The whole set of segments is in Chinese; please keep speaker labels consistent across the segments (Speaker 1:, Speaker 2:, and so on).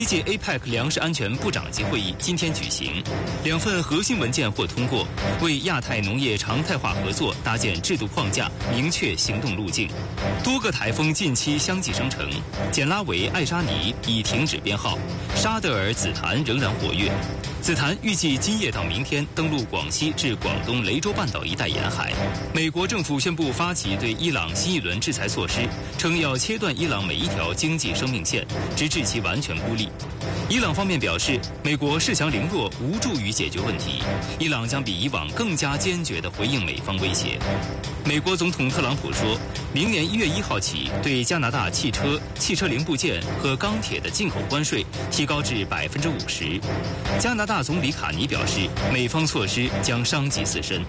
Speaker 1: 第一届 APEC 粮食安全部长级会议今天举行，2份核心文件获通过，为亚太农业常态化合作搭建制度框架，明确行动路径。多个台风近期相继生成，简拉维、爱沙尼已停止编号，沙德尔、紫檀仍然活跃。紫檀预计今夜到明天登陆广西至广东雷州半岛一带沿海。美国政府宣布发起对伊朗新一轮制裁措施，称要切断伊朗每一条经济生命线，直至其完全孤立。伊朗方面表示，美国恃强凌弱无助于解决问题，伊朗将比以往更加坚决地回应美方威胁。美国总统特朗普说，明年1月1号起，对加拿大汽车、汽车零部件和钢铁的进口关税提高至50%。加拿大总理卡尼表示，美方措施将伤及自身。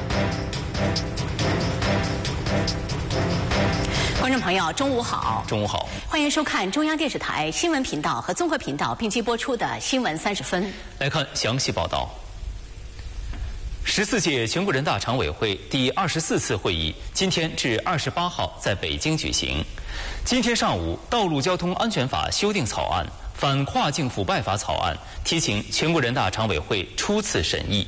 Speaker 2: 观众朋友，中午好！
Speaker 1: 中午好，
Speaker 2: 欢迎收看中央电视台新闻频道和综合频道并机播出的《新闻30分》。
Speaker 1: 来看详细报道。14届全国人大常委会第24次会议今天至28号在北京举行。今天上午，道路交通安全法修订草案、反跨境腐败法草案提请全国人大常委会初次审议。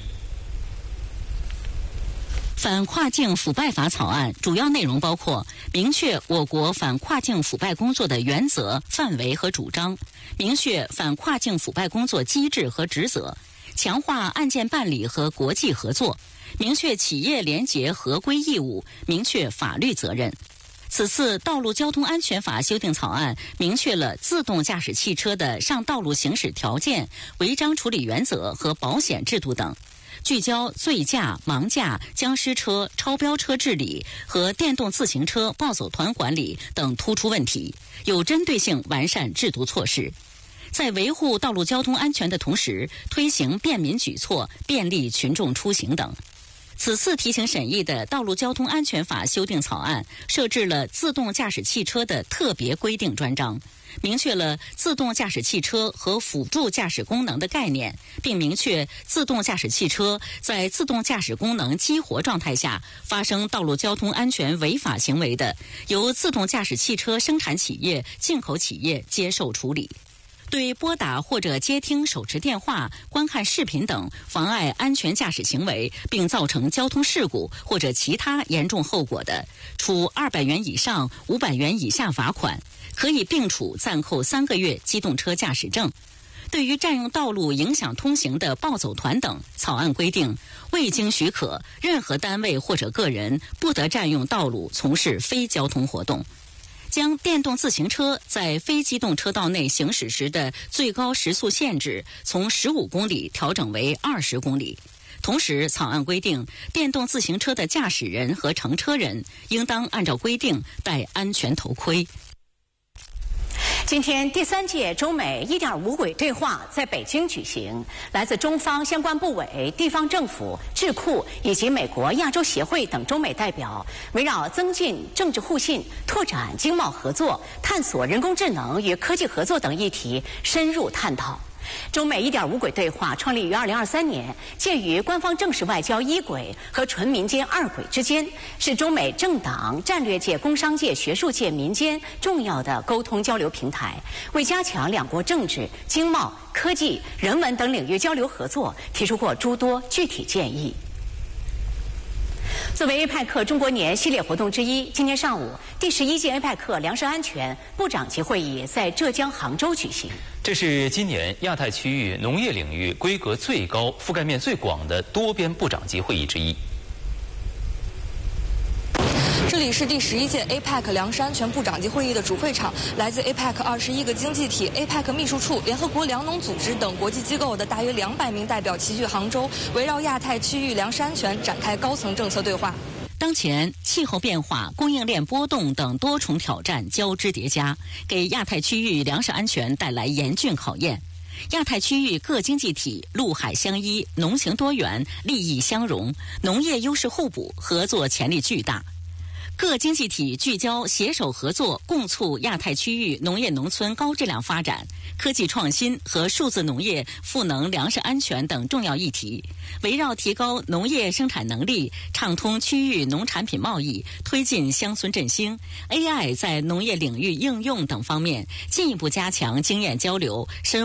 Speaker 3: 反跨境腐败法草案主要内容包括明确我国反跨境腐败工作的原则、范围和主张，明确反跨境腐败工作机制和职责，强化案件办理和国际合作，明确企业廉洁合规义务，明确法律责任。此次道路交通安全法修订草案明确了自动驾驶汽车的上道路行驶条件、违章处理原则和保险制度等，聚焦醉驾、盲驾、僵尸车、超标车治理和电动自行车暴走团管理等突出问题，有针对性完善制度措施。在维护道路交通安全的同时，推行便民举措，便利群众出行等。此次提请审议的道路交通安全法修订草案设置了自动驾驶汽车的特别规定专章，明确了自动驾驶汽车和辅助驾驶功能的概念，并明确自动驾驶汽车在自动驾驶功能激活状态下发生道路交通安全违法行为的，由自动驾驶汽车生产企业、进口企业接受处理。对拨打或者接听手持电话、观看视频等妨碍安全驾驶行为并造成交通事故或者其他严重后果的，处200元以上500元以下罚款，可以并处暂扣3个月机动车驾驶证。对于占用道路影响通行的暴走团等，草案规定，未经许可，任何单位或者个人不得占用道路从事非交通活动。将电动自行车在非机动车道内行驶时的最高时速限制从15公里调整为20公里。同时，草案规定，电动自行车的驾驶人和乘车人应当按照规定戴安全头盔。
Speaker 2: 今天第3届中美1.5轨对话在北京举行，来自中方相关部委、地方政府、智库以及美国亚洲协会等中美代表，围绕增进政治互信、拓展经贸合作、探索人工智能与科技合作等议题深入探讨。中美1.5轨对话创立于2023年，介于官方正式外交1轨和纯民间2轨之间，是中美政党、战略界、工商界、学术界、民间重要的沟通交流平台，为加强两国政治、经贸、科技、人文等领域交流合作提出过诸多具体建议。作为 APEC 中国年系列活动之一，今天上午第11届 APEC 粮食安全部长级会议在浙江杭州举行。
Speaker 1: 这是今年亚太区域农业领域规格最高、覆盖面最广的多边部长级会议之一。
Speaker 4: 这里是第11届 APEC 粮食安全部长级会议的主会场，来自 APEC 21个经济体、APEC 秘书处、联合国粮农组织等国际机构的大约200名代表齐聚杭州，围绕亚太区域粮食安全展开高层政策对话。
Speaker 3: 当前气候变化、供应链波动等多重挑战交织叠加，给亚太区域粮食安全带来严峻考验。亚太区域各经济体陆海相依，农情多元，利益相融，农业优势互补，合作潜力巨大。 各经济体聚焦携手合作，共促亚太区域农业农村高质量发展、科技创新和数字农业、赋能粮食安全等重要议题，围绕提高农业生产能力、畅通区域农产品贸易、推进乡村振兴、AI 在农业领域应用等方面，进一步加强经验交流，深